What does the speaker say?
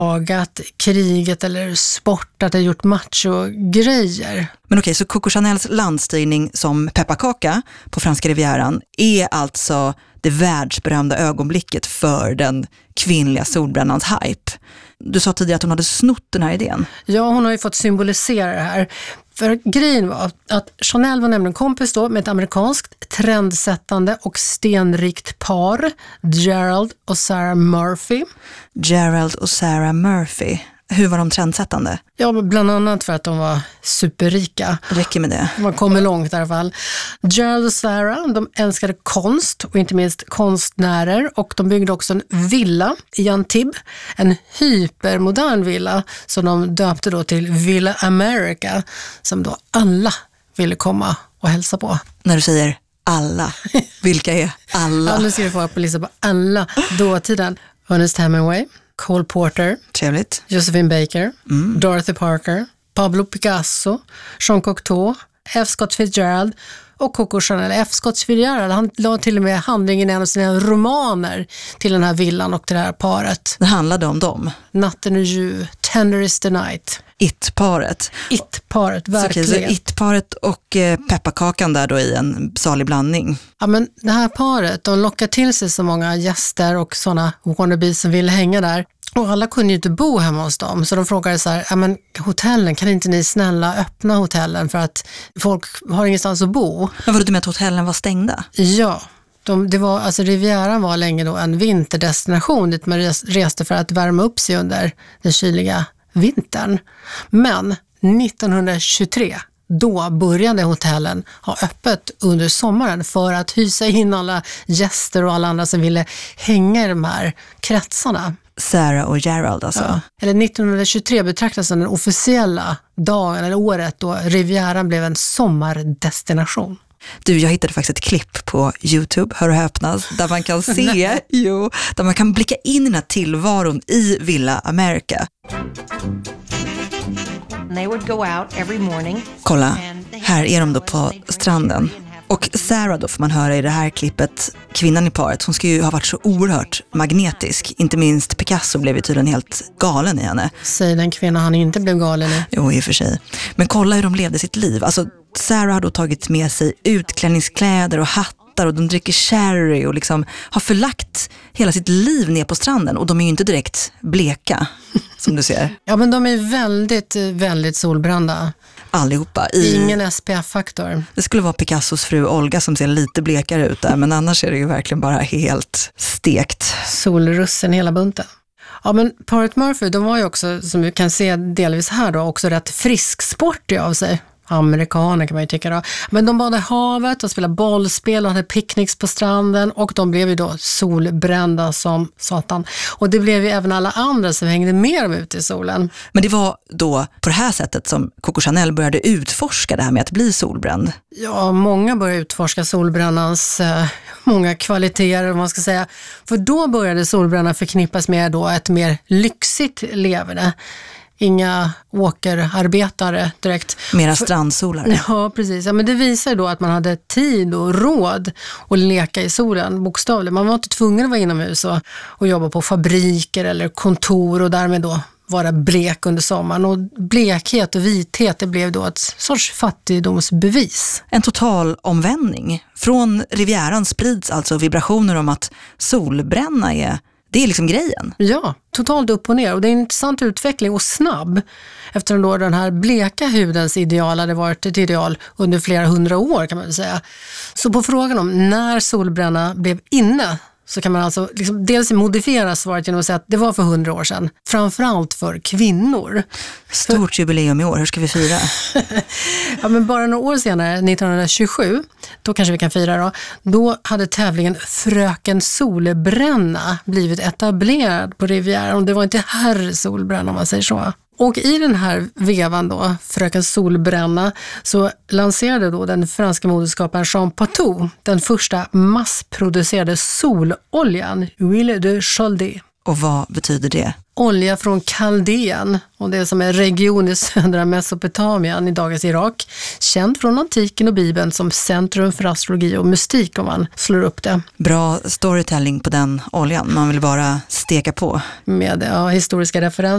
jagat, kriget eller sportat eller gjort macho-grejer. Men okej, så Coco Chanels landstigning som pepparkaka på franska rivieran är alltså det världsberömda ögonblicket för den kvinnliga solbrännans hype. Du sa tidigare att hon hade snott den här idén. Ja, hon har ju fått symbolisera det här. För grejen var att Chanel var nämligen kompis då med ett amerikanskt trendsättande och stenrikt par, Gerald och Sarah Murphy. Gerald och Sarah Murphy. Hur var de trendsättande? Ja, bland annat för att de var superrika. Räcker med det. Man kommer långt i alla fall. Gerald och Sarah, de älskade konst och inte minst konstnärer. Och de byggde också en villa i Antibes. En hypermodern villa som de döpte då till Villa America. Som då alla ville komma och hälsa på. När du säger alla, vilka är alla? Ja, nu ska du få på listan på alla dåtiden. Ernest Hemingway, Cole Porter, Trevligt. Josephine Baker, Dorothy Parker, Pablo Picasso, Jean Cocteau, F. Scott Fitzgerald och Coco Chanel. F. Scott Fitzgerald, han la till och med handlingen i en av sina romaner till den här villan och till det här paret. Det handlade om dem. Natten är ljuv, Tender is the night. It-paret. It-paret, verkligen. Så It-paret och pepparkakan där då i en salig blandning. Ja, men det här paret, de lockar till sig så många gäster och sådana wannabes som vill hänga där. Och alla kunde ju inte bo hemma hos dem. Så de frågade så här, ja men hotellen, kan inte ni snälla öppna hotellen för att folk har ingenstans att bo? Men var det med att hotellen var stängda? Ja, Rivieran var länge då en vinterdestination dit man reste för att värma upp sig under den kyliga vintern. Men 1923, då började hotellen ha öppet under sommaren för att hysa in alla gäster och alla andra som ville hänga i de här kretsarna. Sarah och Gerald alltså. Ja. Eller 1923 betraktas som den officiella dagen eller året då Rivieran blev en sommardestination. Du, jag hittade faktiskt ett klipp på YouTube, hör och häpnas, där man kan se, där man kan blicka in i den här tillvaron i Villa America. They would go out every morning. Kolla, här är de då på stranden. Och Sarah då får man höra i det här klippet, kvinnan i paret, hon ska ju ha varit så oerhört magnetisk. Inte minst Picasso blev ju tydligen helt galen i henne. Säg den kvinna han inte blev galen i. Jo, i och för sig. Men kolla hur de levde sitt liv. Alltså, Sarah har då tagit med sig utklädningskläder och hattar och de dricker sherry och liksom har förlagt hela sitt liv ner på stranden. Och de är ju inte direkt bleka, som du ser. Ja, men de är väldigt, väldigt solbrända. Allihopa. Ingen SPF-faktor. Det skulle vara Picassos fru Olga som ser lite blekare ut där, men annars är det ju verkligen bara helt stekt. Solrussen hela bunten. Ja, men paret Murphy, de var ju också, som vi kan se delvis här då, också rätt frisksportiga av sig. Amerikaner kan man ju tycka då. Men de badade i havet och spelade bollspel och hade picknicks på stranden och de blev ju då solbrända som satan. Och det blev ju även alla andra som hängde med dem ute i solen. Men det var då på det här sättet som Coco Chanel började utforska det här med att bli solbränd. Ja, många började utforska solbrännans många kvaliteter, om man ska säga. För då började solbrännan förknippas med då ett mer lyxigt leverne. Inga åkerarbetare direkt. Mera strandsolare. Ja, precis. Ja, men det visar då att man hade tid och råd att leka i solen, bokstavligt. Man var inte tvungen att vara inomhus och jobba på fabriker eller kontor och därmed då vara blek under sommaren. Och blekhet och vithet, det blev då ett sorts fattigdomsbevis. En total omvändning. Från Rivieran sprids alltså vibrationer om att solbränna det är liksom grejen. Ja, totalt upp och ner. Och det är en intressant utveckling och snabb. Eftersom då den här bleka hudens ideal hade varit ett ideal under flera 100 år kan man väl säga. Så på frågan om när solbränna blev inne så kan man alltså liksom dels modifiera svaret genom att säga att det var för 100 år sedan. Framförallt för kvinnor. Stort jubileum i år, hur ska vi fira? Ja, men bara några år senare, 1927, då kanske vi kan fira då hade tävlingen Fröken Solbränna blivit etablerad på Rivieran. Det var inte herr Solbränna om man säger så. Och i den här vevan då, Fröken Solbränna, så lanserade då den franska modeskaparen Jean Patou den första massproducerade sololjan, Huile de Chaldée. Och vad betyder det? Olja från Kaldén, och det som är region i södra Mesopotamien i dagens Irak. Känd från antiken och Bibeln som centrum för astrologi och mystik om man slår upp det. Bra storytelling på den oljan, man vill bara steka på. Med historiska referenser.